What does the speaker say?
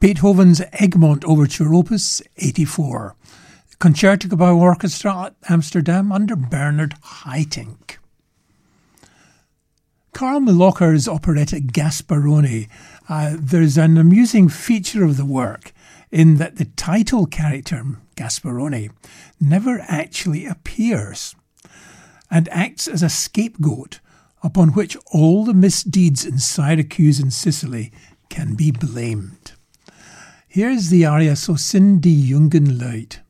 Beethoven's Egmont Overture Opus 84, Concertgebouw Orchestra at Amsterdam under Bernard Haitink. Carl Milocker's operetta Gasparone. There's an amusing feature of the work in that the title character, Gasparone, never actually appears and acts as a scapegoat upon which all the misdeeds in Syracuse and Sicily can be blamed. Here's the aria So sind die Jungen Leut.